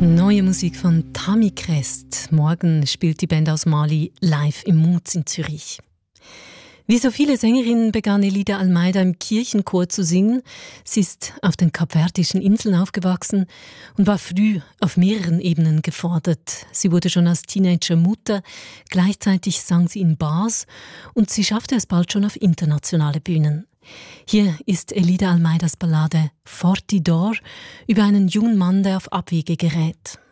Neue Musik von Tammy Crest. Morgen spielt die Band aus Mali live im Muz in Zürich. Wie so viele Sängerinnen begann Elida Almeida im Kirchenchor zu singen. Sie ist auf den Kapverdischen Inseln aufgewachsen und war früh auf mehreren Ebenen gefordert. Sie wurde schon als Teenager Mutter, gleichzeitig sang sie in Bars und sie schaffte es bald schon auf internationale Bühnen. Hier ist Elida Almeidas Ballade «Forti d'Or» über einen jungen Mann, der auf Abwege gerät.